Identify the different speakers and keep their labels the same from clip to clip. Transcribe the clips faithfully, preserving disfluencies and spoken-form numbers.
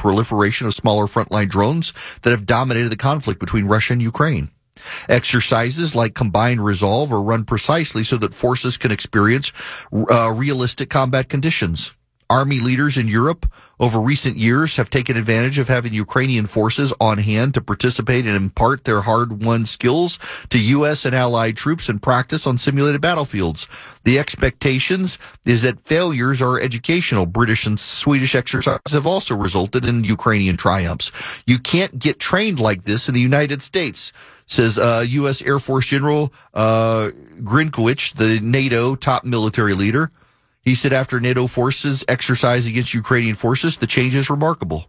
Speaker 1: proliferation of smaller frontline drones that have dominated the conflict between Russia and Ukraine. Exercises like Combined Resolve are run precisely so that forces can experience uh, realistic combat conditions. Army leaders in Europe over recent years have taken advantage of having Ukrainian forces on hand to participate and impart their hard-won skills to U S and allied troops and practice on simulated battlefields. The expectations is that failures are educational. British and Swedish exercises have also resulted in Ukrainian triumphs. You can't get trained like this in the United States, says uh, U S Air Force General uh, Grinkowicz, the NATO top military leader. He said after NATO forces exercise against Ukrainian forces, the change is remarkable.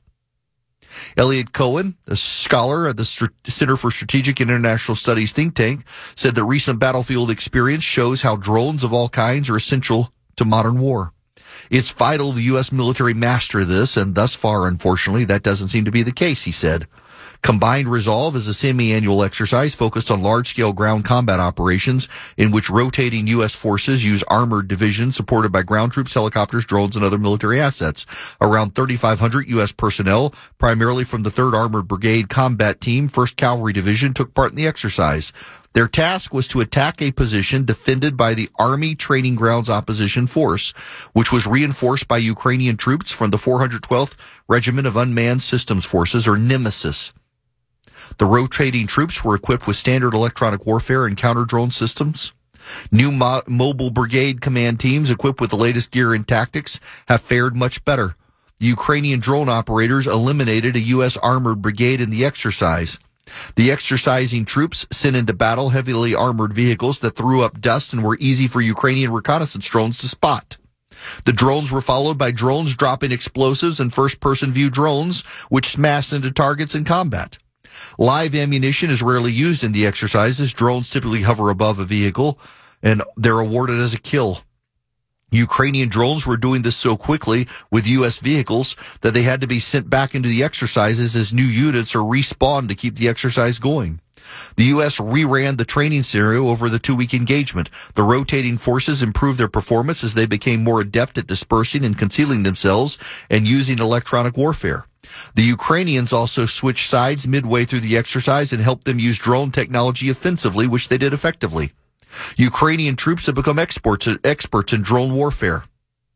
Speaker 1: Elliot Cohen, a scholar at the Center for Strategic and International Studies think tank, said that recent battlefield experience shows how drones of all kinds are essential to modern war. It's vital the U S military master this, and thus far, unfortunately, that doesn't seem to be the case, he said. Combined Resolve is a semi-annual exercise focused on large-scale ground combat operations in which rotating U S forces use armored divisions supported by ground troops, helicopters, drones, and other military assets. Around thirty-five hundred U S personnel, primarily from the third Armored Brigade Combat Team, first Cavalry Division, took part in the exercise. Their task was to attack a position defended by the Army Training Grounds Opposition Force, which was reinforced by Ukrainian troops from the four hundred twelfth Regiment of Unmanned Systems Forces, or Nemesis. The rotating troops were equipped with standard electronic warfare and counter-drone systems. New mo- mobile brigade command teams equipped with the latest gear and tactics have fared much better. The Ukrainian drone operators eliminated a U S armored brigade in the exercise. The exercising troops sent into battle heavily armored vehicles that threw up dust and were easy for Ukrainian reconnaissance drones to spot. The drones were followed by drones dropping explosives and first-person view drones, which smashed into targets in combat. Live ammunition is rarely used in the exercises. Drones typically hover above a vehicle, and they're awarded as a kill. Ukrainian drones were doing this so quickly with U S vehicles that they had to be sent back into the exercises as new units are respawned to keep the exercise going. The U S reran the training scenario over the two-week engagement. The rotating forces improved their performance as they became more adept at dispersing and concealing themselves and using electronic warfare. The Ukrainians also switched sides midway through the exercise and helped them use drone technology offensively, which they did effectively. Ukrainian troops have become experts, experts in drone warfare.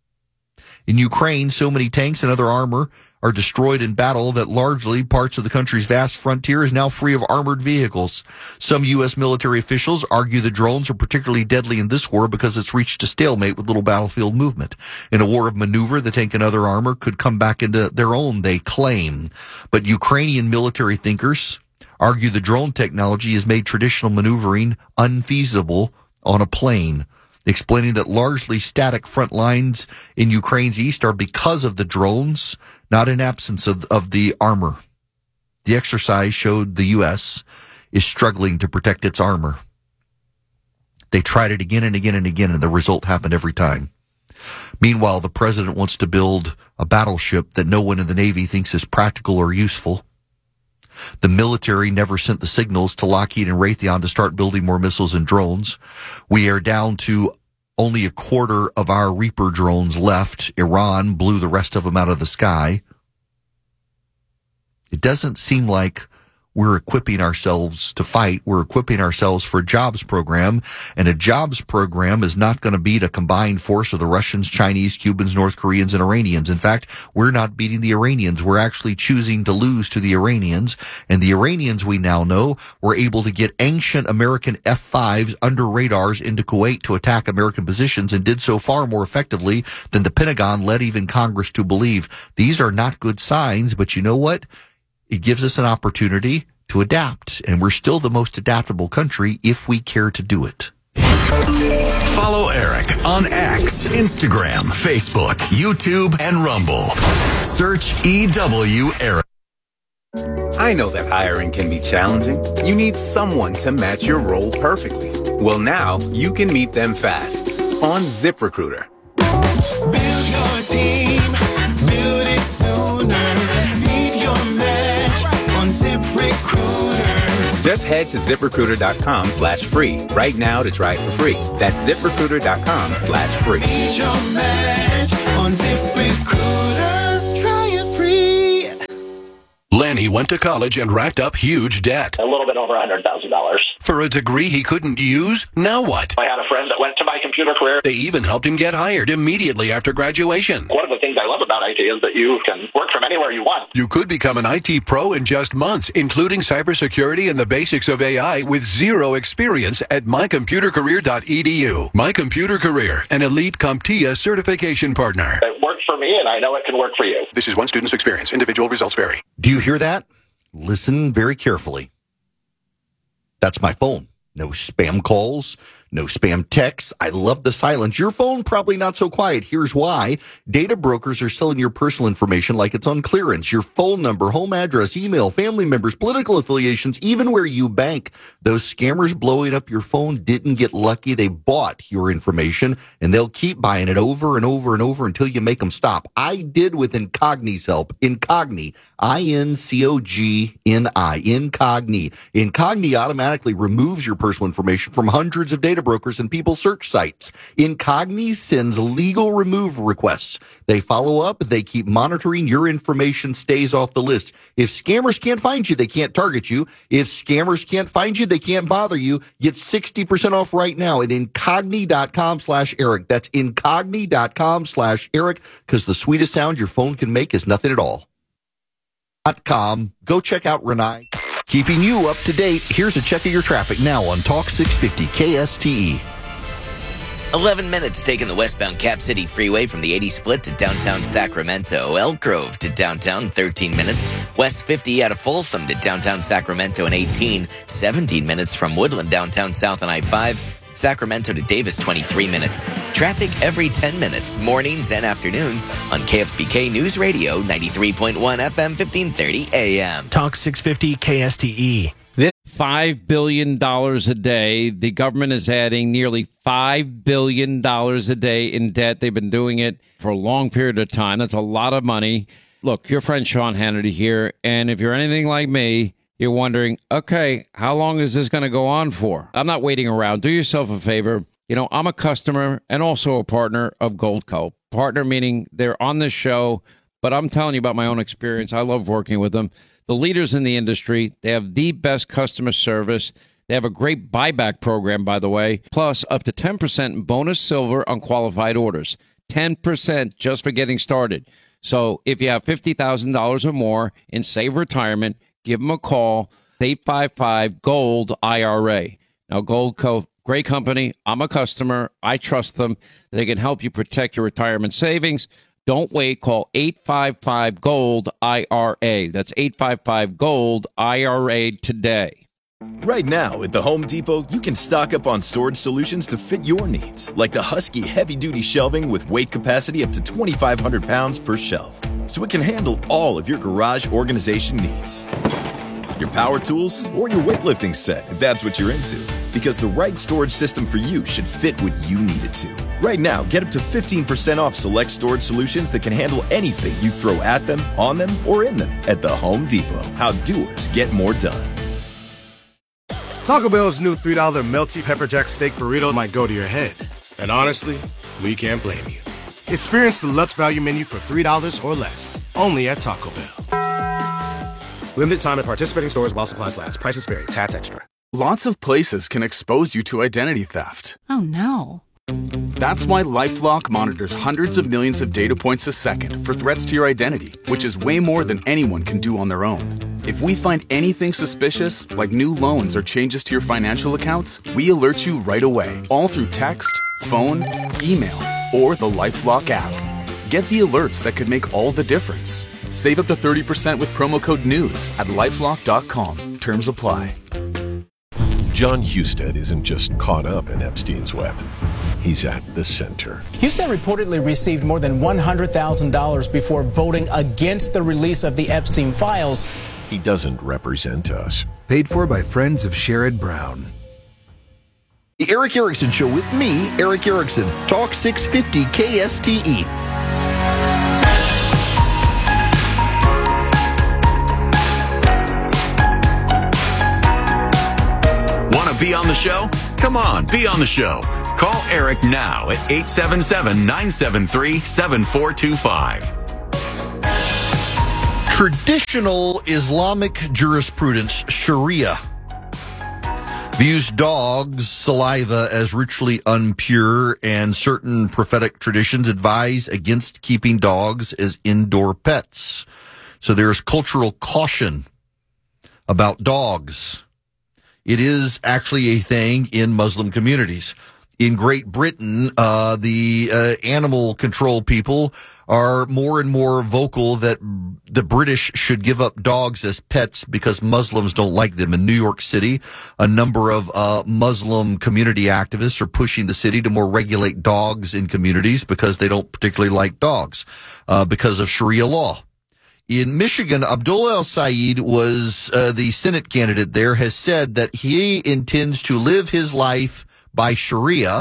Speaker 1: In Ukraine, so many tanks and other armor are destroyed in battle that largely parts of the country's vast frontier is now free of armored vehicles. Some U S military officials argue the drones are particularly deadly in this war because it's reached a stalemate with little battlefield movement. In a war of maneuver, the tank and other armor could come back into their own, they claim. But Ukrainian military thinkers argue the drone technology has made traditional maneuvering unfeasible on a plane, explaining that largely static front lines in Ukraine's east are because of the drones, not in absence of, of the armor. The exercise showed the U S is struggling to protect its armor. They tried it again and again and again, and the result happened every time. Meanwhile, the president wants to build a battleship that no one in the Navy thinks is practical or useful. The military never sent the signals to Lockheed and Raytheon to start building more missiles and drones. We are down to only a quarter of our Reaper drones left. Iran blew the rest of them out of the sky. It doesn't seem like we're equipping ourselves to fight. We're equipping ourselves for a jobs program, and a jobs program is not going to beat a combined force of the Russians, Chinese, Cubans, North Koreans, and Iranians. In fact, we're not beating the Iranians. We're actually choosing to lose to the Iranians, and the Iranians, we now know, were able to get ancient American F fives under radars into Kuwait to attack American positions, and did so far more effectively than the Pentagon led even Congress to believe. These are not good signs, but you know what? It gives us an opportunity to adapt, and we're still the most adaptable country if we care to do it.
Speaker 2: Follow Eric on X, Instagram, Facebook, YouTube, and Rumble. Search E W Eric.
Speaker 3: I know that hiring can be challenging. You need someone to match your role perfectly. Well, now you can meet them fast on ZipRecruiter.
Speaker 4: Build your team, build it sooner. Meet your match on ZipRecruiter.
Speaker 3: Just head to ZipRecruiter.com slash free right now to try it for free. That's ZipRecruiter.com slash free.
Speaker 4: Meet your match on ZipRecruiter. Try it free.
Speaker 5: he went to college and racked up huge debt.
Speaker 6: A little bit over one hundred thousand dollars.
Speaker 5: For a degree he couldn't use? Now what?
Speaker 6: I had a friend that went to my computer career.
Speaker 5: They even helped him get hired immediately after graduation.
Speaker 6: One of the things I love about I T is that you can work from anywhere you want.
Speaker 5: You could become an I T pro in just months, including cybersecurity and the basics of A I with zero experience at my computer career dot e d u. My Computer Career, an elite CompTIA certification partner.
Speaker 6: It worked for me, and I know it can work for you.
Speaker 5: This is one student's experience. Individual results vary.
Speaker 1: Do you hear that? Listen very carefully. That's my phone. No spam calls, no spam texts. I love the silence. Your phone probably not so quiet. Here's why. Data brokers are selling your personal information like it's on clearance. Your phone number, home address, email, family members, political affiliations, even where you bank. Those scammers blowing up your phone didn't get lucky. They bought your information, and they'll keep buying it over and over and over until you make them stop. I did with Incogni's help. Incogni, I N C O G N I, Incogni. Incogni automatically removes your personal information from hundreds of data brokers and people search sites. Incogni sends legal remove requests. They follow up. They keep monitoring. Your information stays off the list. If scammers can't find you, they can't target you. If scammers can't find you, they can't bother you. Get sixty percent off right now at incogni.com slash Eric. That's incogni.com slash Eric, because the sweetest sound your phone can make is nothing at all. .com. Go check out Renai. Keeping you up to date, here's a check of your traffic now on Talk six fifty K S T E.
Speaker 7: eleven minutes taking the westbound Cap City Freeway from the eighty split to downtown Sacramento. Elk Grove to downtown, thirteen minutes. West fifty out of Folsom to downtown Sacramento in eighteen. seventeen minutes from Woodland downtown south on I five. Sacramento to Davis, twenty-three minutes. Traffic every ten minutes, mornings and afternoons on K F B K News Radio, ninety-three point one F M, fifteen thirty A M.
Speaker 8: Talk six fifty K S T E.
Speaker 9: five billion dollars a day. The government is adding nearly five billion dollars a day in debt. They've been doing it for a long period of time. That's a lot of money. Look, your friend Sean Hannity here, and if you're anything like me, you're wondering, okay, how long is this going to go on for? I'm not waiting around. Do yourself a favor. You know, I'm a customer and also a partner of Goldco. Partner meaning they're on this show, but I'm telling you about my own experience. I love working with them. The leaders in the industry, they have the best customer service. They have a great buyback program, by the way, plus up to ten percent bonus silver on qualified orders. ten percent just for getting started. So if you have fifty thousand dollars or more in Save Retirement, give them a call, eight five five, GOLD, I R A. Now, Goldco, great company. I'm a customer. I trust them. They can help you protect your retirement savings. Don't wait. Call eight five five, GOLD, I R A. That's eight five five, GOLD, I R A today.
Speaker 10: Right now, at the Home Depot, you can stock up on storage solutions to fit your needs, like the Husky heavy-duty shelving with weight capacity up to twenty-five hundred pounds per shelf, so it can handle all of your garage organization needs. Your power tools, or your weightlifting set, if that's what you're into, because the right storage system for you should fit what you need it to. Right now, get up to fifteen percent off select storage solutions that can handle anything you throw at them, on them, or in them at the Home Depot. How doers get more done.
Speaker 11: Taco Bell's new three dollar Melty Pepper Jack Steak Burrito might go to your head. And honestly, we can't blame you. Experience the Lutz Value Menu for three dollars or less, only at Taco Bell. Limited time at participating stores while supplies last. Prices vary. Tax extra.
Speaker 12: Lots of places can expose you to identity theft.
Speaker 13: Oh, no.
Speaker 12: That's why LifeLock monitors hundreds of millions of data points a second for threats to your identity, which is way more than anyone can do on their own. If we find anything suspicious, like new loans or changes to your financial accounts, we alert you right away, all through text, phone, email, or the LifeLock app. Get the alerts that could make all the difference. Save up to thirty percent with promo code NEWS at lifelock dot com. Terms apply.
Speaker 14: John Husted isn't just caught up in Epstein's web. He's at the center.
Speaker 15: Husted reportedly received more than one hundred thousand dollars before voting against the release of the Epstein files.
Speaker 14: He doesn't represent us.
Speaker 16: Paid for by friends of Sherrod Brown.
Speaker 1: The Eric Erickson Show with me, Eric Erickson. Talk six fifty K S T E.
Speaker 2: Want to be on the show? Come on, be on the show. Call Eric now at eight seven seven, nine seven three, seven four two five.
Speaker 1: Traditional Islamic jurisprudence, Sharia, views dogs' saliva as ritually impure, and certain prophetic traditions advise against keeping dogs as indoor pets. So there's cultural caution about dogs. It is actually a thing in Muslim communities. In Great Britain, uh, the uh, animal control people are more and more vocal that the British should give up dogs as pets because Muslims don't like them. In New York City, a number of uh, Muslim community activists are pushing the city to more regulate dogs in communities because they don't particularly like dogs uh, because of Sharia law. In Michigan, Abdullah El-Sayed was uh, the Senate candidate there, has said that he intends to live his life by Sharia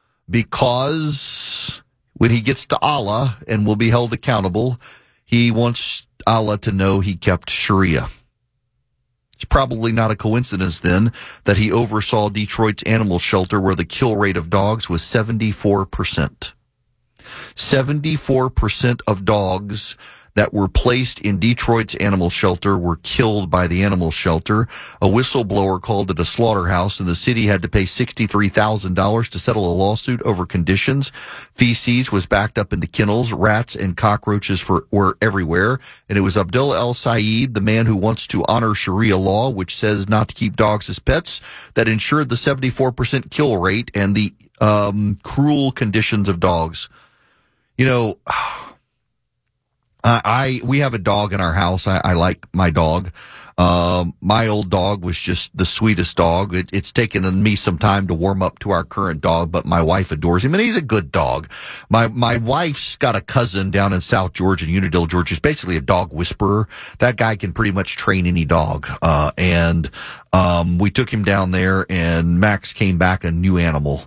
Speaker 1: because when he gets to Allah and will be held accountable, he wants Allah to know he kept Sharia. It's probably not a coincidence then that he oversaw Detroit's animal shelter where the kill rate of dogs was seventy-four percent. seventy-four percent of dogs that were placed in Detroit's animal shelter were killed by the animal shelter. A whistleblower called it a slaughterhouse, and the city had to pay sixty-three thousand dollars to settle a lawsuit over conditions. Feces was backed up into kennels. Rats and cockroaches for, were everywhere. And it was Abdullah El-Sayed, the man who wants to honor Sharia law, which says not to keep dogs as pets, that ensured the seventy-four percent kill rate and the um, cruel conditions of dogs. You know, Uh, I we have a dog in our house. I, I like my dog. Um, my old dog was just the sweetest dog. It, it's taken me some time to warm up to our current dog, but my wife adores him, and he's a good dog. My my wife's got a cousin down in South Georgia, in Unadilla, Georgia. He's basically a dog whisperer. That guy can pretty much train any dog. Uh, and um, we took him down there, and Max came back a new animal.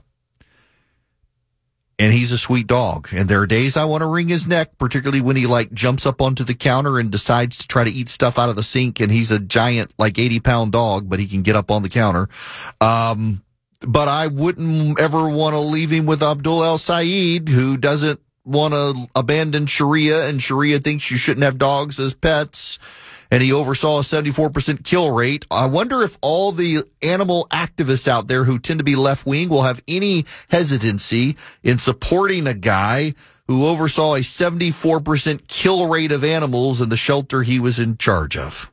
Speaker 1: And he's a sweet dog. And there are days I want to wring his neck, particularly when he like jumps up onto the counter and decides to try to eat stuff out of the sink. And he's a giant, like eighty pound dog, but he can get up on the counter. Um, but I wouldn't ever want to leave him with Abdullah El-Sayed, who doesn't want to abandon Sharia, and Sharia thinks you shouldn't have dogs as pets. And he oversaw a seventy-four percent kill rate. I wonder if all the animal activists out there who tend to be left-wing will have any hesitancy in supporting a guy who oversaw a seventy-four percent kill rate of animals in the shelter he was in charge of.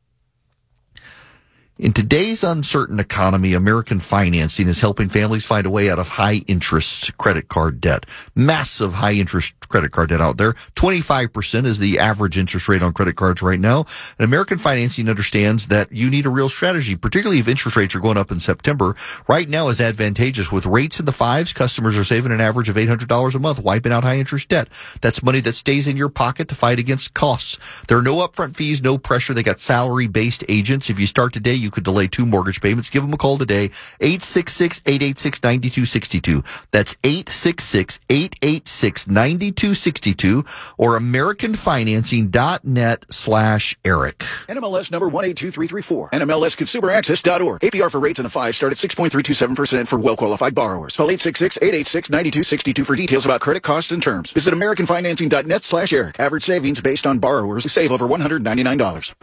Speaker 1: In today's uncertain economy, American Financing is helping families find a way out of high-interest credit card debt. Massive high-interest credit card debt out there. twenty-five percent is the average interest rate on credit cards right now. And American Financing understands that you need a real strategy, particularly if interest rates are going up in September. Right now is advantageous. With rates in the fives, customers are saving an average of eight hundred dollars a month, wiping out high-interest debt. That's money that stays in your pocket to fight against costs. There are no upfront fees, no pressure. They got salary-based agents. If you start today, you could delay two mortgage payments. Give them a call today, eight six six, eight eight six, nine two six two. That's eight six six, eight eight six, nine two six two or americanfinancing.net slash Eric.
Speaker 13: N M L S number one eight two three three four. N M L S consumer access dot org. A P R for rates in the five start at six point three two seven percent for well-qualified borrowers. Call eight six six, eight eight six, nine two six two for details about credit costs and terms. Visit americanfinancing.net slash Eric. Average savings based on borrowers who save over one hundred ninety-nine dollars.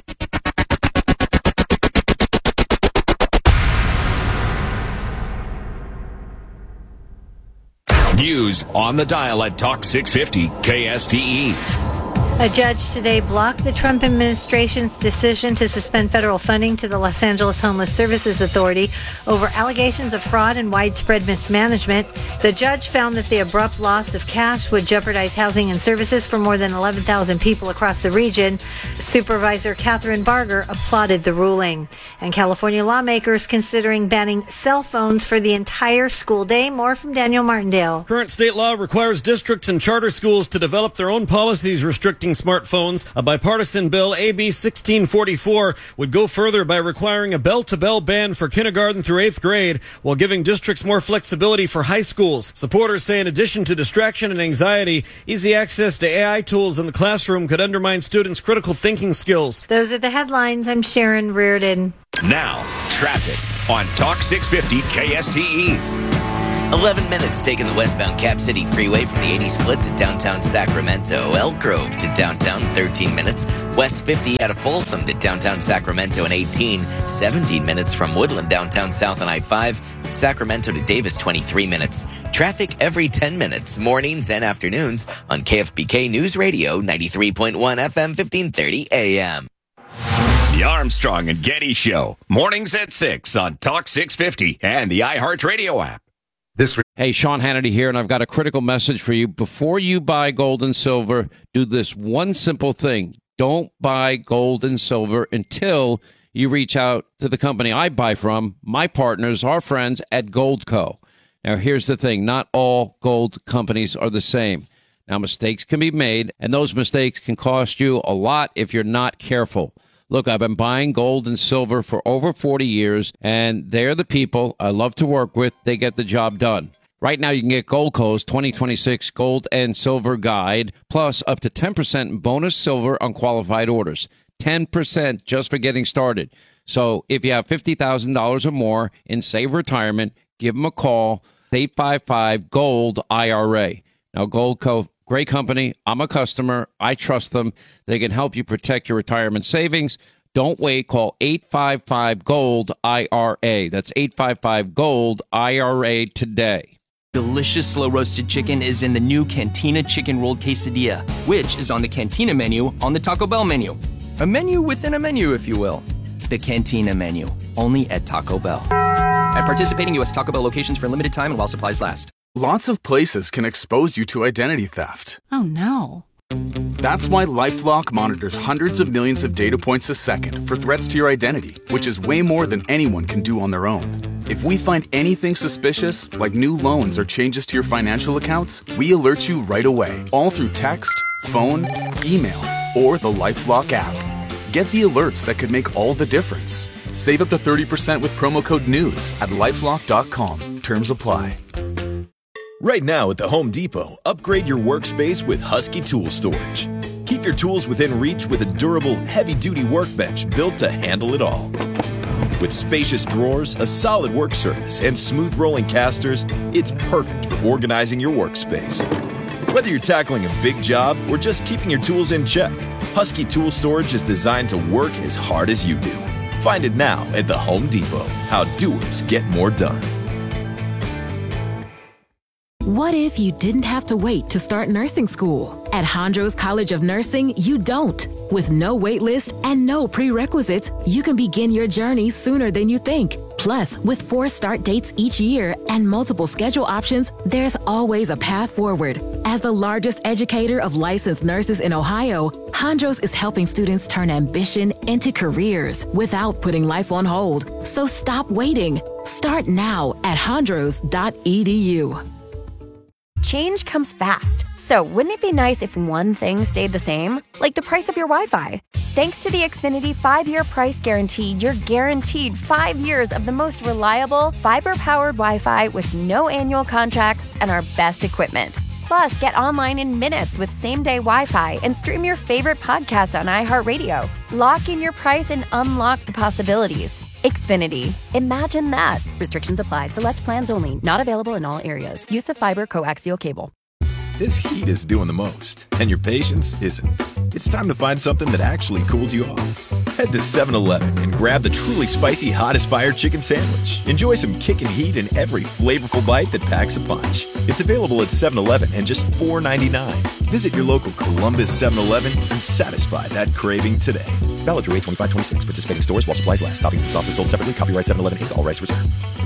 Speaker 2: News on the dial at Talk six fifty K S T E.
Speaker 17: A judge today blocked the Trump administration's decision to suspend federal funding to the Los Angeles Homeless Services Authority over allegations of fraud and widespread mismanagement. The judge found that the abrupt loss of cash would jeopardize housing and services for more than eleven thousand people across the region. Supervisor Catherine Barger applauded the ruling. And California lawmakers considering banning cell phones for the entire school day. More from Daniel Martindale.
Speaker 18: Current state law requires districts and charter schools to develop their own policies restricting smartphones. A bipartisan bill, A B sixteen forty-four, would go further by requiring a bell-to-bell ban for kindergarten through eighth grade while giving districts more flexibility for high schools. Supporters say in addition to distraction and anxiety, easy access to A I tools in the classroom could undermine students' critical thinking skills.
Speaker 17: Those are the headlines. I'm Sharon Reardon.
Speaker 2: Now, traffic on Talk six fifty K S T E.
Speaker 7: eleven minutes taking the westbound Cap City Freeway from the eighty split to downtown Sacramento. Elk Grove to downtown, thirteen minutes. West fifty out of Folsom to downtown Sacramento in eighteen. seventeen minutes from Woodland downtown south on I five. Sacramento to Davis, twenty-three minutes. Traffic every ten minutes, mornings and afternoons on K F B K News Radio, ninety-three point one F M, fifteen thirty A M.
Speaker 19: The Armstrong and Getty Show, mornings at six on Talk six fifty and the iHeartRadio app.
Speaker 9: This hey, Sean Hannity here, and I've got a critical message for you. Before you buy gold and silver, do this one simple thing. Don't buy gold and silver until you reach out to the company I buy from, my partners, our friends at Goldco. Now, here's the thing. Not all gold companies are the same. Now, mistakes can be made, and those mistakes can cost you a lot if you're not careful. Look, I've been buying gold and silver for over forty years, and they're the people I love to work with. They get the job done. Right now, you can get Goldco's twenty twenty-six Gold and Silver Guide, plus up to ten percent bonus silver on qualified orders. ten percent just for getting started. So if you have fifty thousand dollars or more in Save Retirement, give them a call, eight five five, GOLD I R A. Now, Goldco, great company. I'm a customer. I trust them. They can help you protect your retirement savings. Don't wait. Call eight five five, GOLD I R A. That's eight five five, GOLD I R A today.
Speaker 20: Delicious slow-roasted chicken is in the new Cantina Chicken Rolled Quesadilla, which is on the Cantina menu on the Taco Bell menu. A menu within a menu, if you will. The Cantina menu, only at Taco Bell. At participating U S Taco Bell locations for a limited time and while supplies last.
Speaker 12: Lots of places can expose you to identity theft.
Speaker 21: Oh, no.
Speaker 12: That's why LifeLock monitors hundreds of millions of data points a second for threats to your identity, which is way more than anyone can do on their own. If we find anything suspicious, like new loans or changes to your financial accounts, we alert you right away, all through text, phone, email, or the LifeLock app. Get the alerts that could make all the difference. Save up to thirty percent with promo code NEWS at lifelock dot com. Terms apply.
Speaker 10: Right now at the Home Depot, upgrade your workspace with Husky Tool Storage. Keep your tools within reach with a durable, heavy-duty workbench built to handle it all. With spacious drawers, a solid work surface, and smooth rolling casters, it's perfect for organizing your workspace. Whether you're tackling a big job or just keeping your tools in check, Husky Tool Storage is designed to work as hard as you do. Find it now at the Home Depot. How doers get more done.
Speaker 22: What if you didn't have to wait to start nursing school? At Hondros College of Nursing, you don't. With no wait list and no prerequisites, you can begin your journey sooner than you think. Plus, with four start dates each year and multiple schedule options, there's always a path forward. As the largest educator of licensed nurses in Ohio, Hondros is helping students turn ambition into careers without putting life on hold. So stop waiting. Start now at hondros dot e d u.
Speaker 23: Change comes fast, so wouldn't it be nice if one thing stayed the same? Like the price of your Wi-Fi. Thanks to the Xfinity five-year price guarantee, you're guaranteed five years of the most reliable, fiber-powered Wi-Fi with no annual contracts and our best equipment. Plus, get online in minutes with same-day Wi-Fi and stream your favorite podcast on iHeartRadio. Lock in your price and unlock the possibilities. Xfinity. Imagine that. Restrictions apply. Select plans only. Not available in all areas. Use of fiber coaxial cable.
Speaker 10: This heat is doing the most, and your patience isn't. It's time to find something that actually cools you off. Head to seven eleven and grab the truly spicy Hot as Fire chicken sandwich. Enjoy some kickin' heat in every flavorful bite that packs a punch. It's available at seven eleven and just four ninety-nine. Visit your local Columbus seven eleven and satisfy that craving today. Valid through eight twenty-five twenty-six. Participating stores while supplies last. Toppings and sauces sold separately. Copyright seven eleven Incorporated. All rights reserved.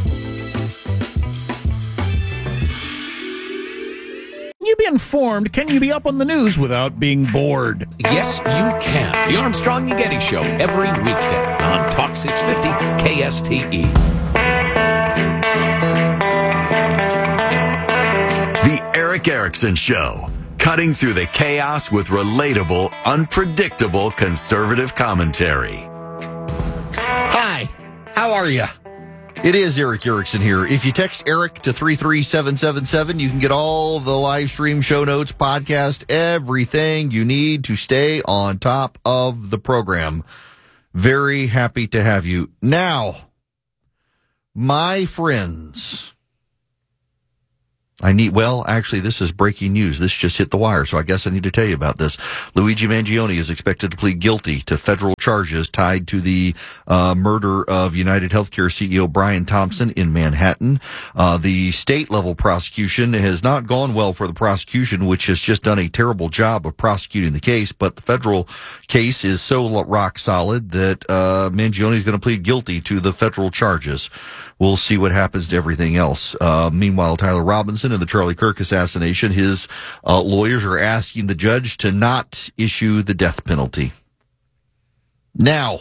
Speaker 24: You be informed. Can you be up on the news without being bored?
Speaker 25: Yes, you can. The Armstrong and Getty Show every weekday on Talk six fifty K S T E.
Speaker 2: The Eric Erickson Show. Cutting through the chaos with relatable, unpredictable conservative commentary.
Speaker 1: Hi, how are you? It is Eric Erickson here. If you text Eric to three three seven seven seven, you can get all the live stream show notes, podcast, everything you need to stay on top of the program. Very happy to have you. Now, my friends, I need, well, actually, this is breaking news. This just hit the wire, so I guess I need to tell you about this. Luigi Mangione is expected to plead guilty to federal charges tied to the uh, murder of United Healthcare C E O Brian Thompson in Manhattan. Uh, the state-level prosecution has not gone well for the prosecution, which has just done a terrible job of prosecuting the case, but the federal case is so rock solid that uh, Mangione is going to plead guilty to the federal charges. We'll see what happens to everything else. Uh, meanwhile, Tyler Robinson and the Charlie Kirk assassination, his uh, lawyers are asking the judge to not issue the death penalty. Now,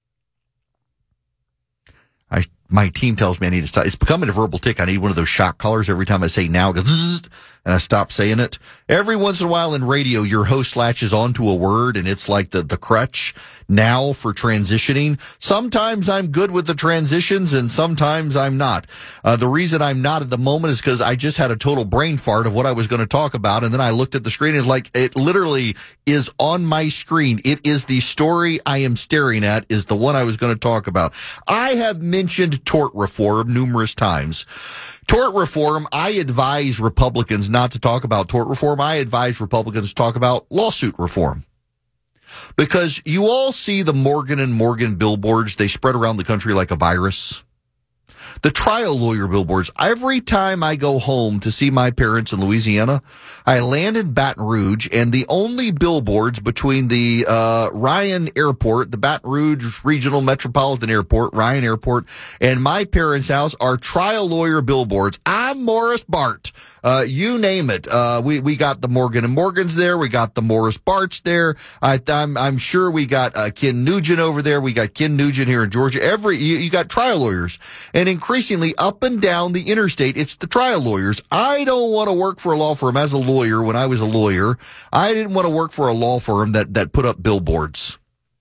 Speaker 1: I my team tells me I need to stop. It's becoming a verbal tick. I need one of those shock collars every time I say now, it goes zzz, and I stop saying it. Every once in a while in radio, your host latches onto a word, and it's like the, the crutch now for transitioning. Sometimes I'm good with the transitions, and sometimes I'm not. Uh, the reason I'm not at the moment is because I just had a total brain fart of what I was going to talk about, and then I looked at the screen, and like it literally is on my screen. It is the story I am staring at, is the one I was going to talk about. I have mentioned tort reform numerous times. Tort reform, I advise Republicans not to talk about tort reform. I advise Republicans to talk about lawsuit reform. Because you all see the Morgan and Morgan billboards. They spread around the country like a virus. The trial lawyer billboards. Every time I go home to see my parents in Louisiana, I land in Baton Rouge, and the only billboards between the uh Ryan Airport, the Baton Rouge Regional Metropolitan Airport, Ryan Airport, and my parents' house are trial lawyer billboards. I'm Morris Bart. Uh, you name it. Uh, we, we got the Morgan and Morgans there. We got the Morris Barts there. I, I'm, I'm sure we got, uh, Ken Nugent over there. We got Ken Nugent here in Georgia. Every, you, you got trial lawyers. And increasingly up and down the interstate, it's the trial lawyers. I don't want to work for a law firm as a lawyer. When I was a lawyer, I didn't want to work for a law firm that, that put up billboards.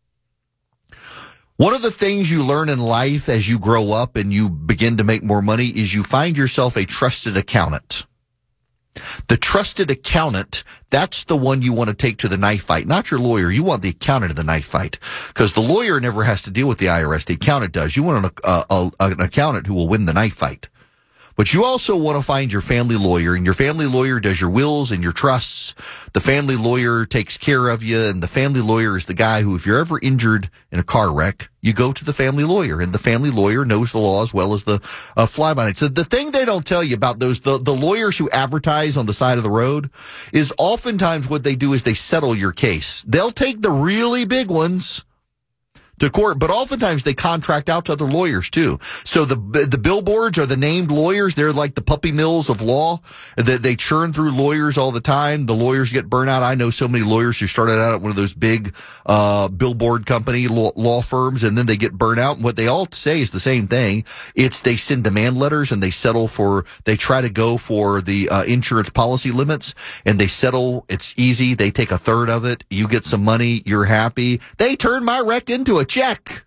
Speaker 1: One of the things you learn in life as you grow up and you begin to make more money is you find yourself a trusted accountant. The trusted accountant, that's the one you want to take to the knife fight, not your lawyer. You want the accountant in the knife fight, because the lawyer never has to deal with the I R S. The accountant does. You want an, uh, a, an accountant who will win the knife fight. But you also want to find your family lawyer, and your family lawyer does your wills and your trusts. The family lawyer takes care of you, and the family lawyer is the guy who, if you're ever injured in a car wreck, you go to the family lawyer, and the family lawyer knows the law as well as the uh, fly-by-night. So the thing they don't tell you about those, the, the lawyers who advertise on the side of the road, is oftentimes what they do is they settle your case. They'll take the really big ones to court, but oftentimes they contract out to other lawyers too. So the the billboards are the named lawyers. They're like the puppy mills of law. They, they churn through lawyers all the time. The lawyers get burnt out. I know so many lawyers who started out at one of those big uh billboard company law, law firms, and then they get burnt out. And what they all say is the same thing. It's they send demand letters and they settle for, they try to go for the uh, insurance policy limits, and they settle. It's easy. They take a third of it. You get some money. You're happy. They turn my wreck into a check.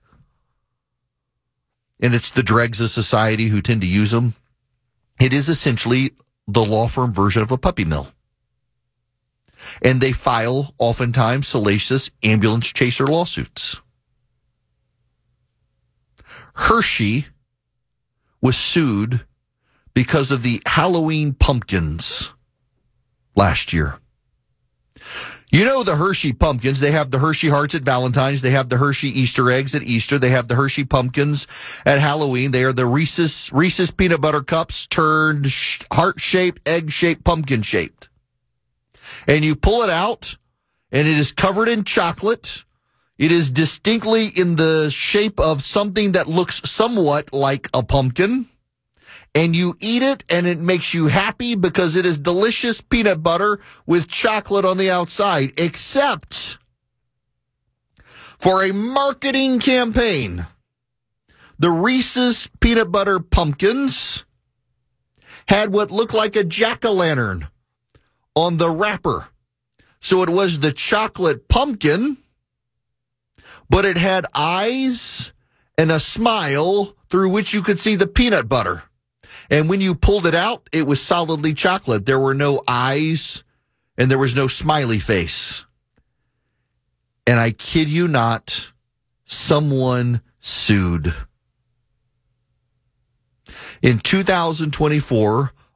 Speaker 1: And it's the dregs of society who tend to use them. It is essentially the law firm version of a puppy mill. And they file oftentimes salacious ambulance chaser lawsuits. Hershey was sued because of the Halloween pumpkins last year. You know the Hershey pumpkins, they have the Hershey hearts at Valentine's, they have the Hershey Easter eggs at Easter, they have the Hershey pumpkins at Halloween. They are the Reese's, Reese's peanut butter cups turned sh- heart-shaped, egg-shaped, pumpkin-shaped. And you pull it out, and it is covered in chocolate. It is distinctly in the shape of something that looks somewhat like a pumpkin. And you eat it, and it makes you happy because it is delicious peanut butter with chocolate on the outside. Except for a marketing campaign, the Reese's peanut butter pumpkins had what looked like a jack-o'-lantern on the wrapper. So it was the chocolate pumpkin, but it had eyes and a smile through which you could see the peanut butter. And when you pulled it out, it was solidly chocolate. There were no eyes and there was no smiley face. And I kid you not, someone sued. In two thousand twenty-four,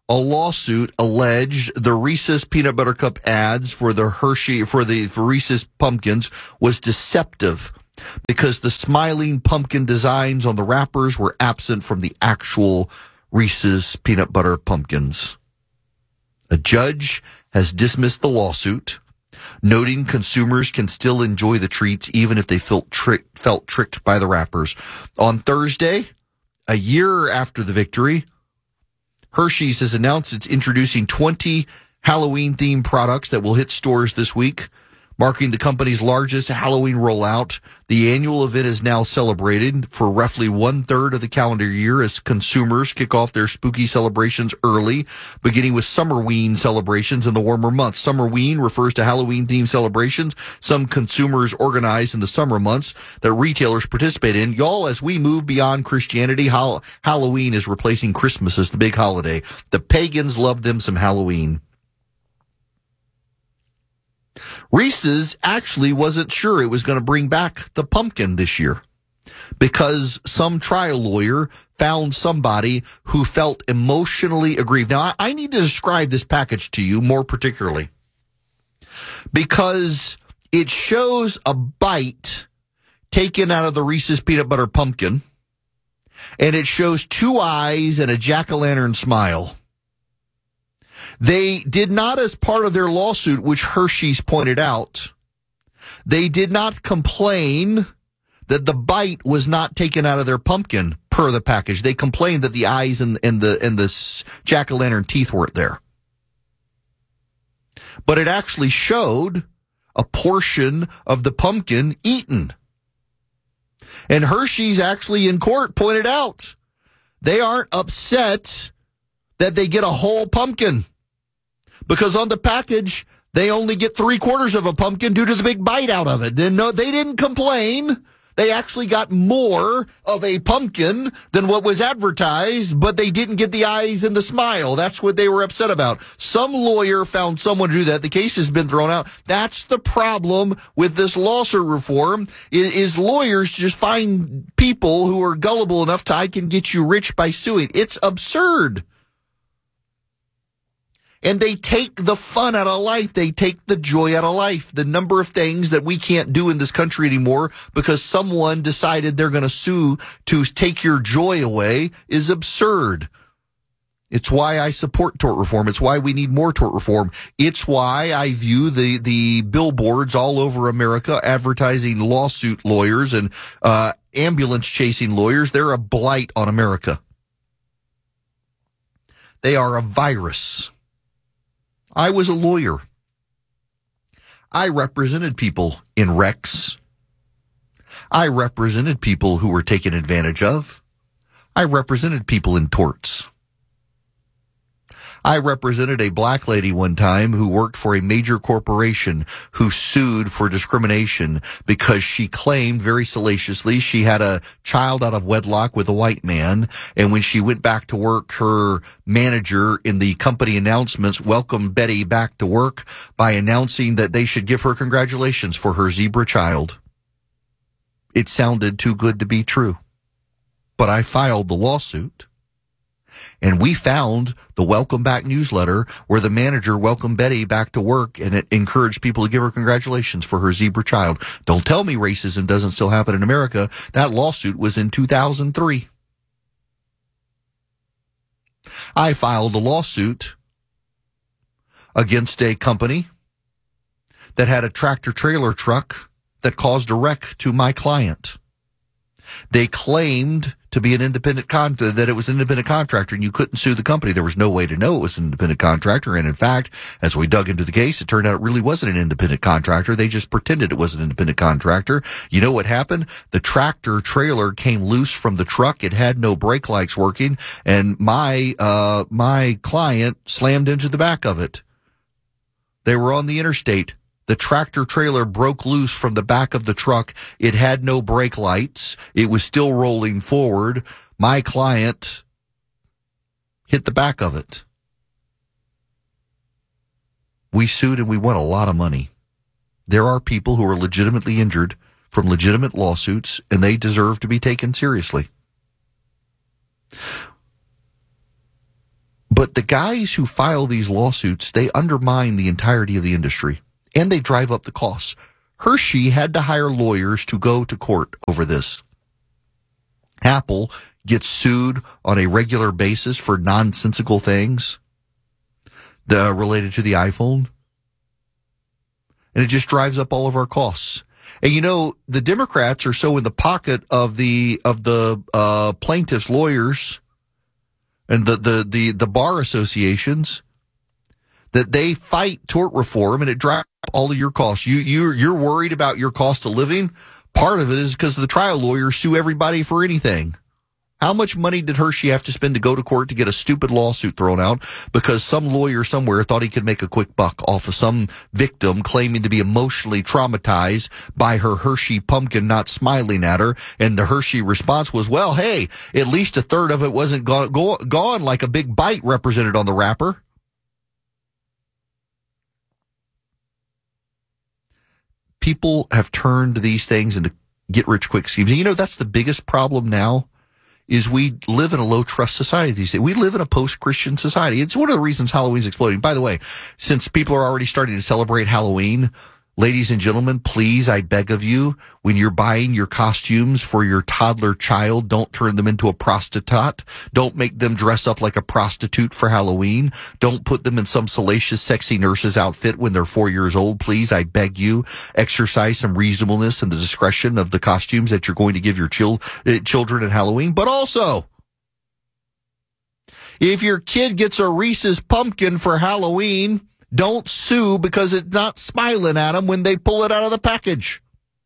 Speaker 1: a lawsuit alleged the Reese's peanut butter cup ads for the Hershey, for the for Reese's pumpkins was deceptive because the smiling pumpkin designs on the wrappers were absent from the actual Reese's peanut butter pumpkins. A judge has dismissed the lawsuit, noting consumers can still enjoy the treats even if they felt, tri- felt tricked by the wrappers. On Thursday, a year after the victory, Hershey's has announced it's introducing twenty Halloween-themed products that will hit stores this week, marking the company's largest Halloween rollout. The annual event is now celebrated for roughly one-third of the calendar year as consumers kick off their spooky celebrations early, beginning with Summerween celebrations in the warmer months. Summerween refers to Halloween-themed celebrations some consumers organize in the summer months that retailers participate in. Y'all, as we move beyond Christianity, Hall- Halloween is replacing Christmas as the big holiday. The pagans love them some Halloween. Reese's actually wasn't sure it was going to bring back the pumpkin this year because some trial lawyer found somebody who felt emotionally aggrieved. Now, I, I need to describe this package to you more particularly because it shows a bite taken out of the Reese's peanut butter pumpkin, and it shows two eyes and a jack-o'-lantern smile. They did not, as part of their lawsuit, which Hershey's pointed out, they did not complain that the bite was not taken out of their pumpkin per the package. They complained that the eyes and, and the and the jack-o'-lantern teeth weren't there. But it actually showed a portion of the pumpkin eaten. And Hershey's actually in court pointed out they aren't upset that they get a whole pumpkin. Because on the package, they only get three quarters of a pumpkin due to the big bite out of it. Then no, they didn't complain. They actually got more of a pumpkin than what was advertised, but they didn't get the eyes and the smile. That's what they were upset about. Some lawyer found someone to do that. The case has been thrown out. That's the problem with this lawsuit reform, is, is lawyers just find people who are gullible enough to, I can get you rich by suing. It's absurd. And they take the fun out of life. They take the joy out of life. The number of things that we can't do in this country anymore because someone decided they're going to sue to take your joy away is absurd. It's why I support tort reform. It's why we need more tort reform. It's why I view the, the billboards all over America advertising lawsuit lawyers and uh, ambulance chasing lawyers. They're a blight on America. They are a virus. I was a lawyer. I represented people in wrecks. I represented people who were taken advantage of. I represented people in torts. I represented a black lady one time who worked for a major corporation who sued for discrimination because she claimed very salaciously she had a child out of wedlock with a white man. And when she went back to work, her manager in the company announcements welcomed Betty back to work by announcing that they should give her congratulations for her zebra child. It sounded too good to be true. But I filed the lawsuit. And we found the Welcome Back newsletter where the manager welcomed Betty back to work and it encouraged people to give her congratulations for her zebra child. Don't tell me racism doesn't still happen in America. That lawsuit was in two thousand three. I filed a lawsuit against a company that had a tractor trailer truck that caused a wreck to my client. They claimed to be an independent con that it was an independent contractor and you couldn't sue the company. There was no way to know it was an independent contractor. And in fact, as we dug into the case, it turned out it really wasn't an independent contractor. They just pretended it was an independent contractor. You know what happened? The tractor trailer came loose from the truck. It had no brake lights working, and my uh my client slammed into the back of it. They were on the interstate. The tractor trailer broke loose from the back of the truck. It had no brake lights. It was still rolling forward. My client hit the back of it. We sued and we won a lot of money. There are people who are legitimately injured from legitimate lawsuits, and they deserve to be taken seriously. But the guys who file these lawsuits, they undermine the entirety of the industry, and they drive up the costs. Hershey had to hire lawyers to go to court over this. Apple gets sued on a regular basis for nonsensical things the, related to the iPhone. And it just drives up all of our costs. And you know, the Democrats are so in the pocket of the of the uh, plaintiffs' lawyers and the, the, the, the bar associations that they fight tort reform, and it drives up all of your costs. You you you're worried about your cost of living. Part of it is because the trial lawyers sue everybody for anything. How much money did Hershey have to spend to go to court to get a stupid lawsuit thrown out because some lawyer somewhere thought he could make a quick buck off of some victim claiming to be emotionally traumatized by her Hershey pumpkin not smiling at her? And the Hershey response was, well, hey, at least a third of it wasn't go- go- gone like a big bite represented on the wrapper. People have turned these things into get-rich-quick schemes. And you know, that's the biggest problem now. Is we live in a low-trust society these days. We live in a post-Christian society. It's one of the reasons Halloween's exploding. By the way, since people are already starting to celebrate Halloween, ladies and gentlemen, please, I beg of you, when you're buying your costumes for your toddler child, don't turn them into a prostitute. Don't make them dress up like a prostitute for Halloween. Don't put them in some salacious, sexy nurse's outfit when they're four years old. Please, I beg you, exercise some reasonableness and the discretion of the costumes that you're going to give your chil- uh, children at Halloween. But also, if your kid gets a Reese's pumpkin for Halloween, don't sue because it's not smiling at them when they pull it out of the package.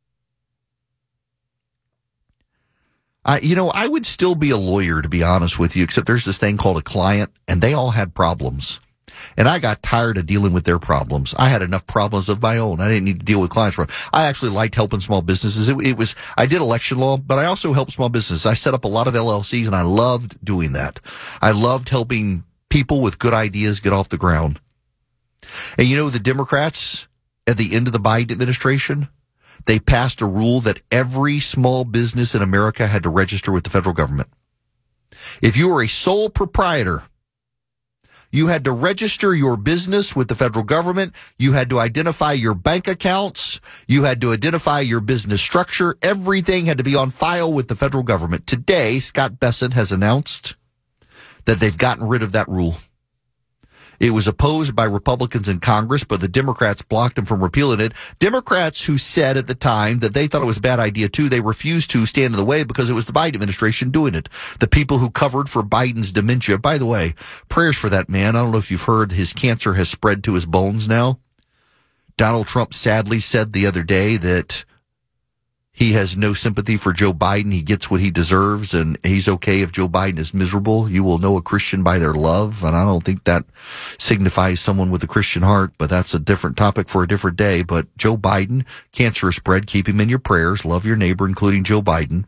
Speaker 1: I, you know, I would still be a lawyer, to be honest with you, except there's this thing called a client, and they all had problems. And I got tired of dealing with their problems. I had enough problems of my own. I didn't need to deal with clients. From. I actually liked helping small businesses. It, it was I did election law, but I also helped small businesses. I set up a lot of L L Cs, and I loved doing that. I loved helping people with good ideas get off the ground. And you know, the Democrats at the end of the Biden administration, they passed a rule that every small business in America had to register with the federal government. If you were a sole proprietor, you had to register your business with the federal government. You had to identify your bank accounts. You had to identify your business structure. Everything had to be on file with the federal government. Today, Scott Bessent has announced that they've gotten rid of that rule. It was opposed by Republicans in Congress, but the Democrats blocked them from repealing it. Democrats who said at the time that they thought it was a bad idea too, they refused to stand in the way because it was the Biden administration doing it. The people who covered for Biden's dementia. By the way, prayers for that man. I don't know if you've heard his cancer has spread to his bones now. Donald Trump sadly said the other day that he has no sympathy for Joe Biden. He gets what he deserves, and he's okay if Joe Biden is miserable. You will know a Christian by their love, and I don't think that signifies someone with a Christian heart, but that's a different topic for a different day. But Joe Biden, cancer is spread. Keep him in your prayers. Love your neighbor, including Joe Biden.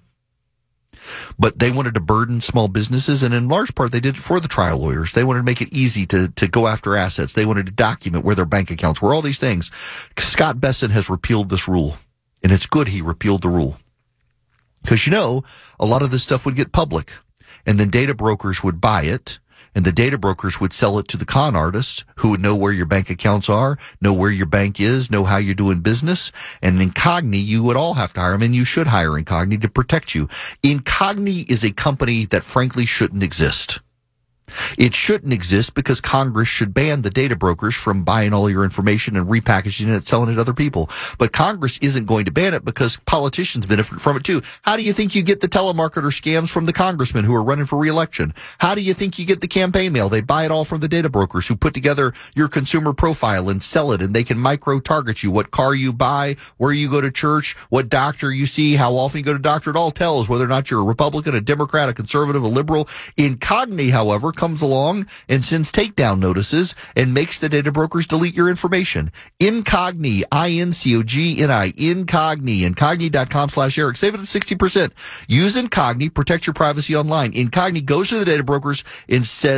Speaker 1: But they wanted to burden small businesses, and in large part, they did it for the trial lawyers. They wanted to make it easy to, to go after assets. They wanted to document where their bank accounts were, all these things. Scott Bessent has repealed this rule. And it's good he repealed the rule. Because, you know, a lot of this stuff would get public. And then data brokers would buy it. And the data brokers would sell it to the con artists who would know where your bank accounts are, know where your bank is, know how you're doing business. And Incogni, you would all have to hire them, and you should hire Incogni to protect you. Incogni is a company that frankly shouldn't exist. It shouldn't exist because Congress should ban the data brokers from buying all your information and repackaging it and selling it to other people. But Congress isn't going to ban it because politicians benefit from it too. How do you think you get the telemarketer scams from the congressmen who are running for re-election? How do you think you get the campaign mail? They buy it all from the data brokers who put together your consumer profile and sell it, and they can micro-target you. What car you buy, where you go to church, what doctor you see, how often you go to doctor. It all tells whether or not you're a Republican, a Democrat, a conservative, a liberal. Incogni, however, comes along and sends takedown notices and makes the data brokers delete your information. Incogni, I N C O G N I, Incogni, Incogni.com slash Eric. Save it at sixty percent. Use Incogni, protect your privacy online. Incogni goes to the data brokers and says,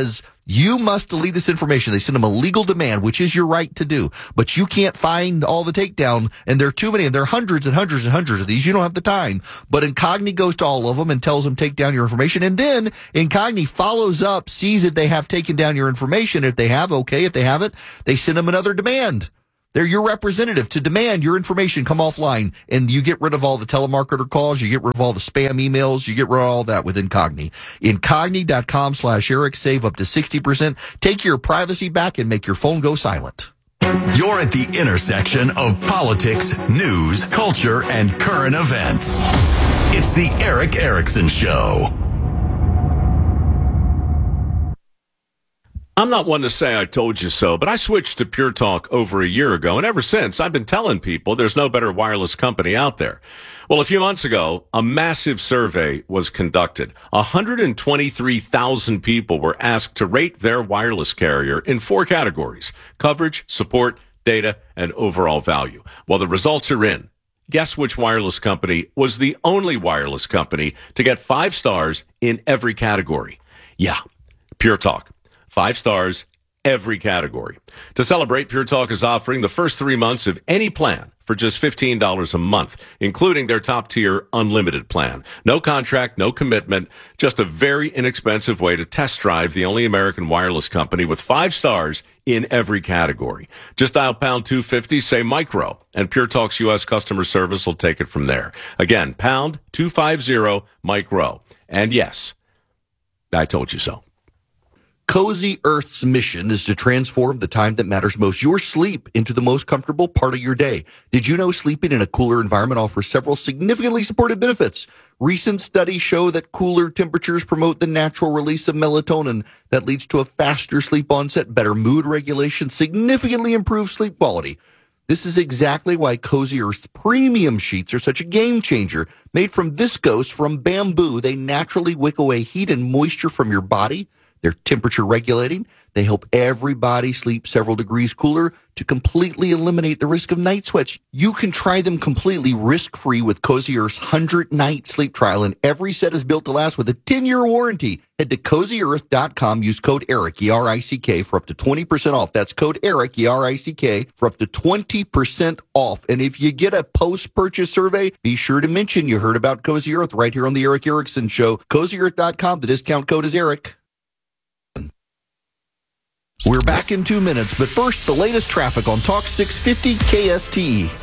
Speaker 1: You must delete this information. They send them a legal demand, which is your right to do. But you can't find all the takedown, and there are too many, and there are hundreds and hundreds and hundreds of these. You don't have the time. But Incogni goes to all of them and tells them take down your information. And then Incogni follows up, sees if they have taken down your information. If they have, okay. If they haven't, they send them another demand. They're your representative to demand your information come offline, and you get rid of all the telemarketer calls, you get rid of all the spam emails, you get rid of all that with Incogni. Incogni.com slash Eric. Save up to sixty percent. Take your privacy back and make your phone go silent.
Speaker 2: You're at the intersection of politics, news, culture, and current events. It's the Eric Erickson Show.
Speaker 3: I'm not one to say I told you so, but I switched to Pure Talk over a year ago, and ever since, I've been telling people there's no better wireless company out there. Well, a few months ago, a massive survey was conducted. one hundred twenty-three thousand people were asked to rate their wireless carrier in four categories: coverage, support, data, and overall value. Well, the results are in. Guess which wireless company was the only wireless company to get five stars in every category? Yeah, Pure Talk. Five stars, every category. To celebrate, Pure Talk is offering the first three months of any plan for just fifteen dollars a month, including their top-tier unlimited plan. No contract, no commitment, just a very inexpensive way to test drive the only American wireless company with five stars in every category. Just dial pound two fifty, say micro, and Pure Talk's U S customer service will take it from there. Again, pound two fifty, micro. And yes, I told you so.
Speaker 1: Cozy Earth's mission is to transform the time that matters most, your sleep, into the most comfortable part of your day. Did you know sleeping in a cooler environment offers several significantly supported benefits? Recent studies show that cooler temperatures promote the natural release of melatonin that leads to a faster sleep onset, better mood regulation, significantly improved sleep quality. This is exactly why Cozy Earth's premium sheets are such a game changer. Made from viscose from bamboo, they naturally wick away heat and moisture from your body. They're temperature regulating. They help everybody sleep several degrees cooler to completely eliminate the risk of night sweats. You can try them completely risk-free with Cozy Earth's one hundred night sleep trial, and every set is built to last with a ten year warranty. Head to cozy earth dot com. Use code ERIC, E R I C K, for up to twenty percent off. That's code ERIC, E R I C K, for up to twenty percent off. And if you get a post-purchase survey, be sure to mention you heard about Cozy Earth right here on the Eric Erickson Show. cozy earth dot com. The discount code is ERIC. We're back in two minutes, but first, the latest traffic on Talk six fifty K S T E.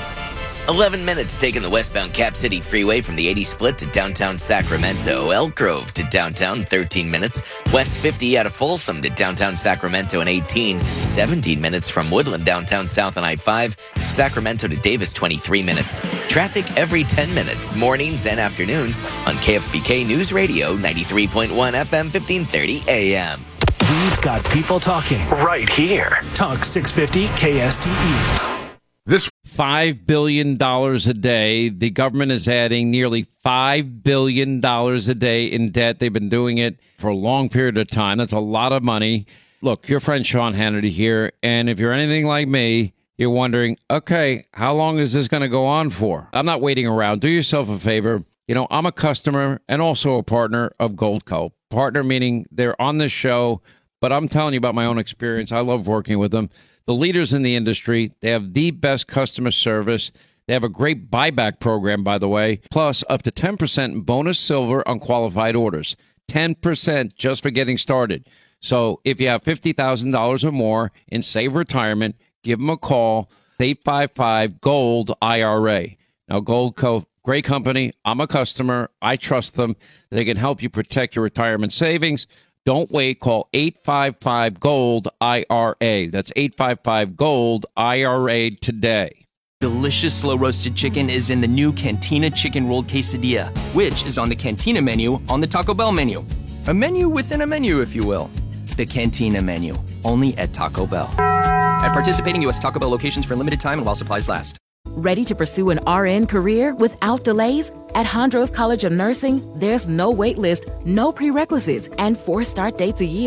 Speaker 7: eleven minutes taking the westbound Cap City Freeway from the eighty split to downtown Sacramento. Elk Grove to downtown, thirteen minutes. West fifty out of Folsom to downtown Sacramento in eighteen. seventeen minutes from Woodland downtown south on I five. Sacramento to Davis, twenty-three minutes. Traffic every ten minutes, mornings and afternoons on K F B K News Radio, ninety-three point one F M, fifteen thirty A M.
Speaker 8: We've got people talking right here. Talk six fifty K S T E.
Speaker 9: This five billion dollars a day. The government is adding nearly five billion dollars a day in debt. They've been doing it for a long period of time. That's a lot of money. Look, your friend Sean Hannity here. And if you're anything like me, you're wondering, okay, how long is this going to go on for? I'm not waiting around. Do yourself a favor. You know, I'm a customer and also a partner of Goldco. Partner meaning they're on this show, but I'm telling you about my own experience. I love working with them. The leaders in the industry, they have the best customer service. They have a great buyback program, by the way, plus up to ten percent in bonus silver on qualified orders. ten percent just for getting started. So if you have fifty thousand dollars or more in Save Retirement, give them a call, eight five five, GOLD I R A. Now, Goldco, great company. I'm a customer. I trust them. They can help you protect your retirement savings. Don't wait. Call eight five five, GOLD I R A. That's eight five five, GOLD I R A today.
Speaker 20: Delicious slow-roasted chicken is in the new Cantina Chicken Rolled Quesadilla, which is on the Cantina menu on the Taco Bell menu. A menu within a menu, if you will. The Cantina menu, only at Taco Bell. At participating U S Taco Bell locations for a limited time and while supplies last.
Speaker 22: Ready to pursue an R N career without delays? At Hondros College of Nursing, there's no wait list, no prerequisites, and four start dates a year.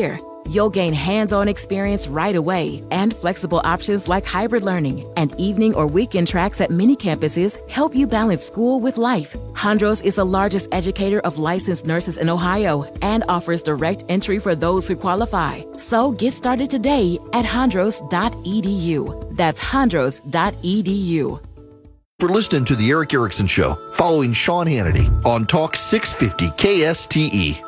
Speaker 22: You'll gain hands-on experience right away and flexible options like hybrid learning and evening or weekend tracks at many campuses help you balance school with life. Hondros is the largest educator of licensed nurses in Ohio and offers direct entry for those who qualify. So get started today at hondros dot e d u. That's hondros dot e d u.
Speaker 1: For listening to The Eric Erickson Show, following Sean Hannity on Talk six fifty K S T E.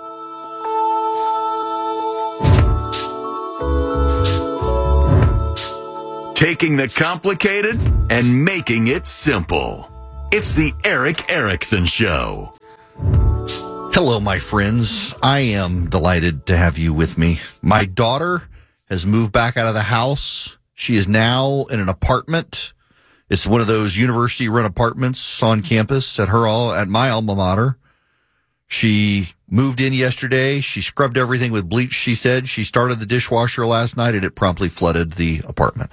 Speaker 2: Taking the complicated and making it simple. It's The Eric Erickson Show.
Speaker 1: Hello, my friends. I am delighted to have you with me. My daughter has moved back out of the house. She is now in an apartment. It's one of those university-run apartments on campus at her at my alma mater. She moved in yesterday. She scrubbed everything with bleach, she said. She started the dishwasher last night, and it promptly flooded the apartment.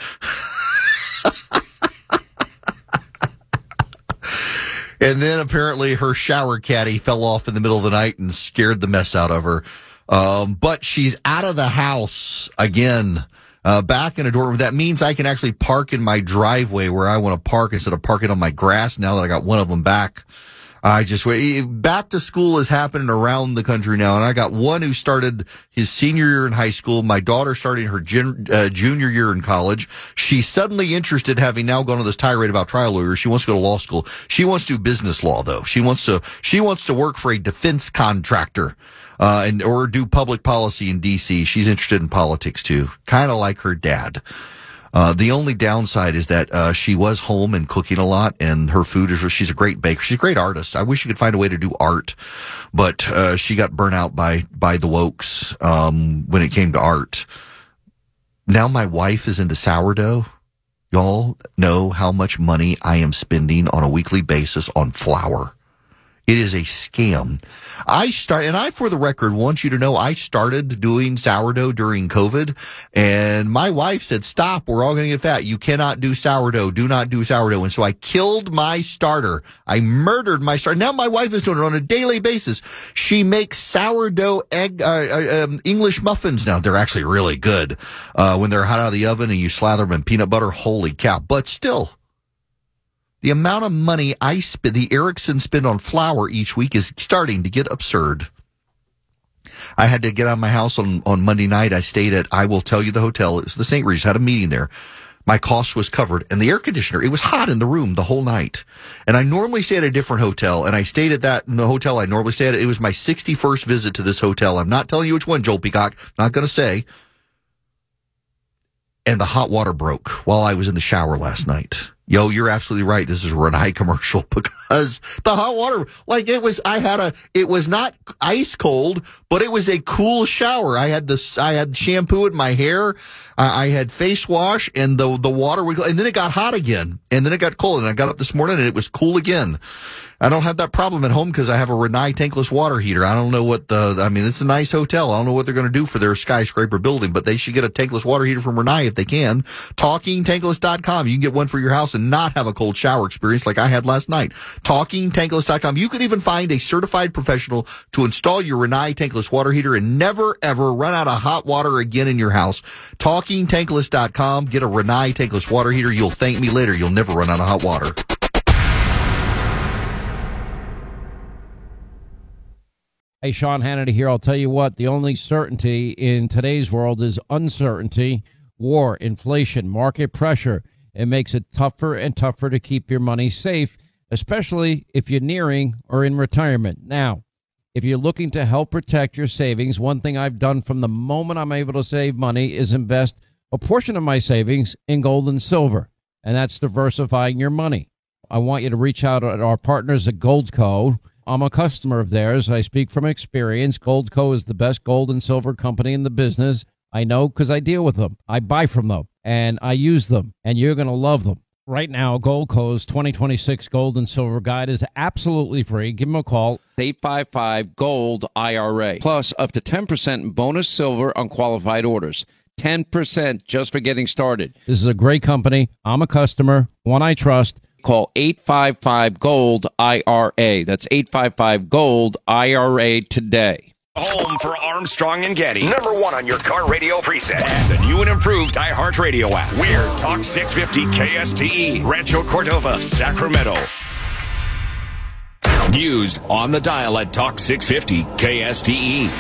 Speaker 1: And then apparently her shower caddy fell off in the middle of the night and scared the mess out of her. Um, but she's out of the house again. Uh, back in a dorm. That means I can actually park in my driveway where I want to park instead of parking on my grass now that I got one of them back. I just wait. Back to school is happening around the country now, and I got one who started his senior year in high school. My daughter starting her gen, uh, junior year in college. She's suddenly interested, having now gone on this tirade about trial lawyers. She wants to go to law school. She wants to do business law, though. She wants to. She wants to work for a defense contractor. Uh, and, or do public policy in D C. She's interested in politics too. Kind of like her dad. Uh, the only downside is that, uh, she was home and cooking a lot, and her food is, she's a great baker. She's a great artist. I wish she could find a way to do art, but, uh, she got burnt out by, by the wokes, um, when it came to art. Now my wife is into sourdough. Y'all know how much money I am spending on a weekly basis on flour. It is a scam. I start, and I, for the record, want you to know I started doing sourdough during COVID, and my wife said, stop, we're all going to get fat. You cannot do sourdough. Do not do sourdough. And so I killed my starter. I murdered my starter. Now my wife is doing it on a daily basis. She makes sourdough egg, uh, uh, um, English muffins now. They're actually really good, uh, when they're hot out of the oven and you slather them in peanut butter. Holy cow. But still, the amount of money I spend, the Erickson spend on flour each week is starting to get absurd. I had to get out of my house on, on Monday night. I stayed at, I will tell you the hotel. It's the Saint Regis. Had a meeting there. My cost was covered, and the air conditioner, it was hot in the room the whole night. And I normally stay at a different hotel, and I stayed at that in the hotel I normally stay at. It was my sixty-first visit to this hotel. I'm not telling you which one, Joel Peacock. Not going to say. And the hot water broke while I was in the shower last night. Yo, you're absolutely right. This is a Rinnai commercial, because the hot water, like it was, I had a, it was not ice cold, but it was a cool shower. I had this, I had shampoo in my hair. I, I had face wash, and the, the water would go, and then it got hot again, and then it got cold, and I got up this morning and it was cool again. I don't have that problem at home because I have a Rinnai tankless water heater. I don't know what the, I mean, it's a nice hotel. I don't know what they're going to do for their skyscraper building, but they should get a tankless water heater from Rinnai if they can. talking tankless dot com. You can get one for your house and not have a cold shower experience like I had last night. talking tankless dot com. You can even find a certified professional to install your Rinnai tankless water heater and never, ever run out of hot water again in your house. talking tankless dot com. Get a Rinnai tankless water heater. You'll thank me later. You'll never run out of hot water.
Speaker 9: Hey, Sean Hannity here. I'll tell you what, the only certainty in today's world is uncertainty, war, inflation, market pressure. It makes it tougher and tougher to keep your money safe, especially if you're nearing or in retirement. Now, if you're looking to help protect your savings, one thing I've done from the moment I'm able to save money is invest a portion of my savings in gold and silver, and that's diversifying your money. I want you to reach out to our partners at Goldco. I'm a customer of theirs. I speak from experience. Goldco is the best gold and silver company in the business. I know because I deal with them. I buy from them, and I use them, and you're going to love them. Right now, Goldco's twenty twenty-six Gold and Silver Guide is absolutely free. Give them a call, eight five five, GOLD, I R A. Plus, up to ten percent bonus silver on qualified orders. ten percent just for getting started. This is a great company. I'm a customer, one I trust. Call eight five five, GOLD, I R A. That's eight five five, GOLD, I R A today.
Speaker 19: Home for Armstrong and Getty.
Speaker 4: Number one on your car radio preset.
Speaker 19: And the new and improved iHeartRadio app. We're Talk six fifty K S T E, Rancho Cordova, Sacramento. News on the dial at Talk six fifty K S T E.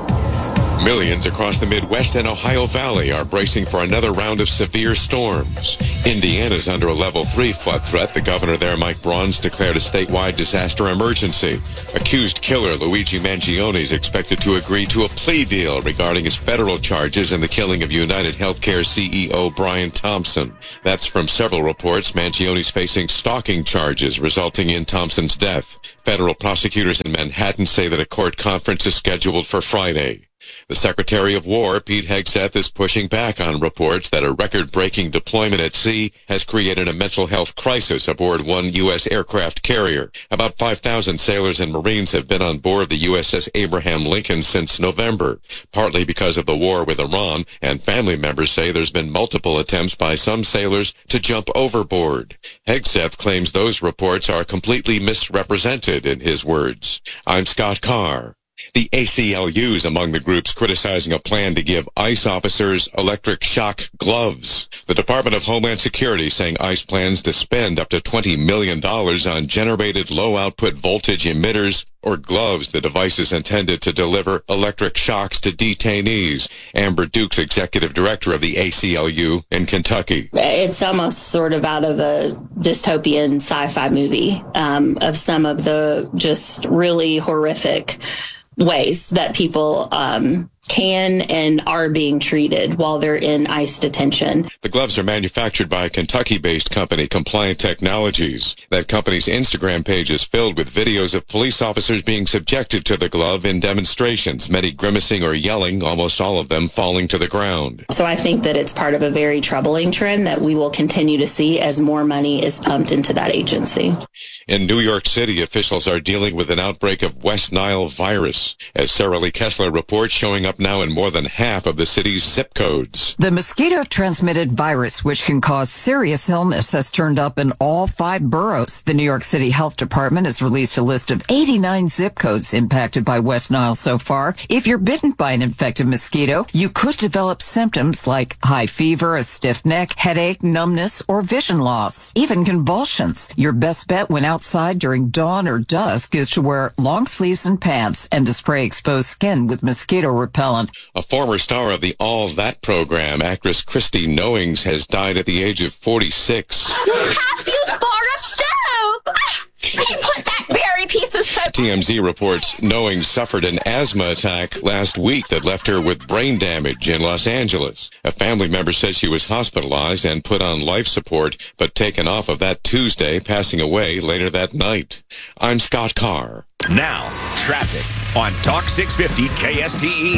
Speaker 5: Millions across the Midwest and Ohio Valley are bracing for another round of severe storms. Indiana's under a level three flood threat. The governor there, Mike Braun's, declared a statewide disaster emergency. Accused killer Luigi Mangione is expected to agree to a plea deal regarding his federal charges in the killing of United Healthcare C E O Brian Thompson. That's from several reports. Mangione's facing stalking charges resulting in Thompson's death. Federal prosecutors in Manhattan say that a court conference is scheduled for Friday. The Secretary of War, Pete Hegseth, is pushing back on reports that a record-breaking deployment at sea has created a mental health crisis aboard one U S aircraft carrier. About five thousand sailors and Marines have been on board the U S S Abraham Lincoln since November, partly because of the war with Iran, and family members say there's been multiple attempts by some sailors to jump overboard. Hegseth claims those reports are completely misrepresented, in his words. I'm Scott Carr. The A C L U is among the groups criticizing a plan to give ICE officers electric shock gloves. The Department of Homeland Security saying ICE plans to spend up to twenty million dollars on generated low-output voltage emitters or gloves, the devices intended to deliver electric shocks to detainees. Amber Dukes, executive director of the A C L U in Kentucky.
Speaker 6: It's almost sort of out of a dystopian sci-fi movie um, of some of the just really horrific ways that people um, can and are being treated while they're in ICE detention.
Speaker 5: The gloves are manufactured by a Kentucky-based company, Compliant Technologies. That company's Instagram page is filled with videos of police officers being subjected to the glove in demonstrations, many grimacing or yelling, almost all of them falling to the ground.
Speaker 6: So I think that it's part of a very troubling trend that we will continue to see as more money is pumped into that agency.
Speaker 5: In New York City, officials are dealing with an outbreak of West Nile virus, as Sarah Lee Kessler reports, showing up now in more than half of the city's zip codes.
Speaker 11: The mosquito-transmitted virus, which can cause serious illness, has turned up in all five boroughs. The New York City Health Department has released a list of eighty-nine zip codes impacted by West Nile so far. If you're bitten by an infected mosquito, you could develop symptoms like high fever, a stiff neck, headache, numbness, or vision loss, even convulsions. Your best bet when outside during dawn or dusk is to wear long sleeves and pants and to spray exposed skin with mosquito repellent.
Speaker 5: A former star of the All That program, actress Christy Knowings, has died at the age of forty-six.
Speaker 21: You have to use bar of soap! You put that very piece of soap...
Speaker 5: T M Z reports Knowings suffered an asthma attack last week that left her with brain damage in Los Angeles. A family member says she was hospitalized and put on life support, but taken off of that Tuesday, passing away later that night. I'm Scott Carr.
Speaker 19: Now, traffic on Talk six fifty K S T E.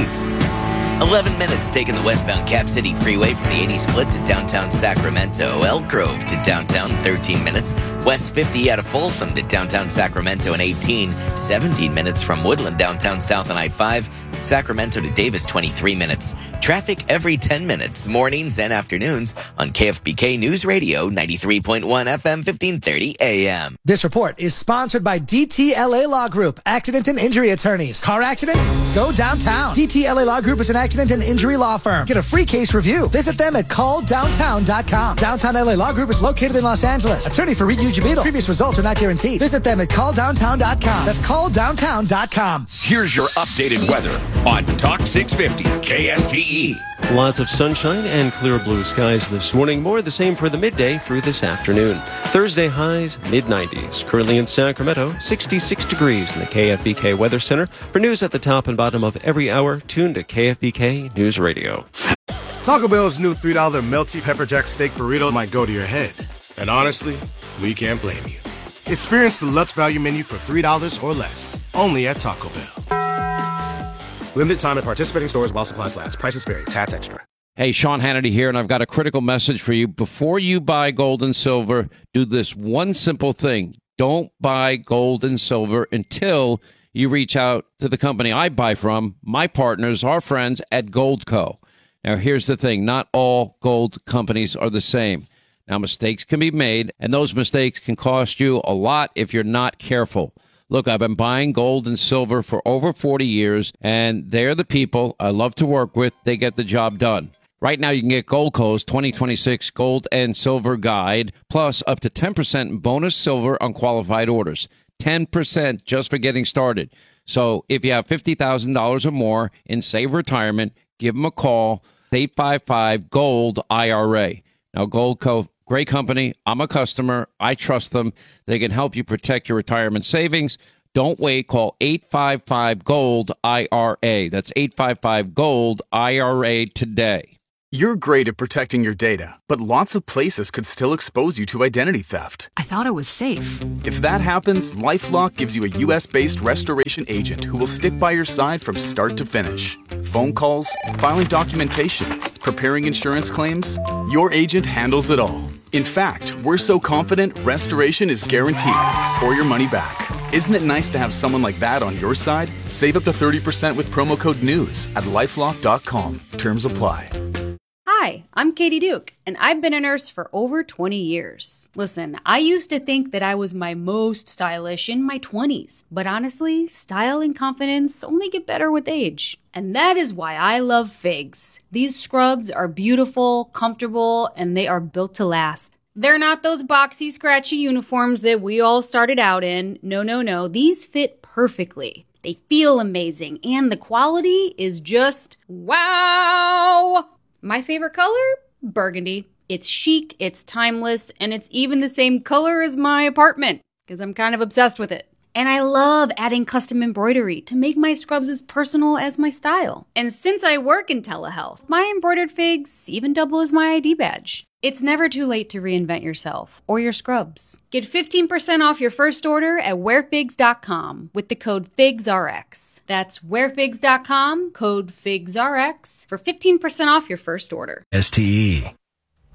Speaker 7: eleven minutes taking the westbound Cap City Freeway from the eighty split to downtown Sacramento. Elk Grove to downtown, thirteen minutes. West fifty out of Folsom to downtown Sacramento in eighteen. seventeen minutes from Woodland downtown south on I five. Sacramento to Davis, twenty-three minutes. Traffic every ten minutes, mornings and afternoons on K F B K News Radio, ninety-three point one F M, fifteen thirty A M.
Speaker 26: This report is sponsored by D T L A Law Group, accident and injury attorneys. Car accident? Go downtown. D T L A Law Group is an accident and injury law firm. Get a free case review. Visit them at call downtown dot com. Downtown L A Law Group is located in Los Angeles. Attorney for Reed Ujibito. Previous results are not guaranteed. Visit them at call downtown dot com. That's call downtown dot com.
Speaker 19: Here's your updated weather on Talk six fifty K S T E.
Speaker 27: Lots of sunshine and clear blue skies this morning. More of the same for the midday through this afternoon. Thursday highs, mid nineties. Currently in Sacramento, sixty-six degrees in the K F B K Weather Center. For news at the top and bottom of every hour, tune to K F B K News Radio.
Speaker 28: Taco Bell's new three dollar melty pepper jack steak burrito might go to your head. And honestly, we can't blame you. Experience the Lutz Value Menu for three dollars or less. Only at Taco Bell. Limited time at participating stores while supplies last. Prices vary. Tax extra.
Speaker 9: Hey, Sean Hannity here, and I've got a critical message for you. Before you buy gold and silver, do this one simple thing. Don't buy gold and silver until you reach out to the company I buy from, my partners, our friends at Goldco. Now, here's the thing. Not all gold companies are the same. Now, mistakes can be made, and those mistakes can cost you a lot if you're not careful. Look, I've been buying gold and silver for over forty years, and they're the people I love to work with. They get the job done. Right now, you can get Goldco's twenty twenty-six Gold and Silver Guide, plus up to ten percent bonus silver on qualified orders. ten percent just for getting started. So if you have fifty thousand dollars or more in Save Retirement, give them a call, eight five five GOLD I R A. Now, Goldco, great company. I'm a customer. I trust them. They can help you protect your retirement savings. Don't wait. Call eight five five GOLD I R A. That's eight five five GOLD I R A today.
Speaker 12: You're great at protecting your data, but lots of places could still expose you to identity theft.
Speaker 13: I thought it was safe.
Speaker 12: If that happens, LifeLock gives you a U S-based restoration agent who will stick by your side from start to finish. Phone calls, filing documentation, preparing insurance claims, your agent handles it all. In fact, we're so confident restoration is guaranteed or your money back. Isn't it nice to have someone like that on your side? Save up to thirty percent with promo code NEWS at lifelock dot com. Terms apply.
Speaker 14: Hi, I'm Katie Duke, and I've been a nurse for over twenty years. Listen, I used to think that I was my most stylish in my twenties, but honestly, style and confidence only get better with age. And that is why I love Figs. These scrubs are beautiful, comfortable, and they are built to last. They're not those boxy, scratchy uniforms that we all started out in. No, no, no. These fit perfectly. They feel amazing, and the quality is just wow! My favorite color? Burgundy. It's chic, it's timeless, and it's even the same color as my apartment, because I'm kind of obsessed with it. And I love adding custom embroidery to make my scrubs as personal as my style. And since I work in telehealth, my embroidered figs even double as my I D badge. It's never too late to reinvent yourself or your scrubs. Get fifteen percent off your first order at wear figs dot com with the code FIGSRX. That's wear figs dot com, code FIGSRX for fifteen percent off your first order.
Speaker 8: S T E.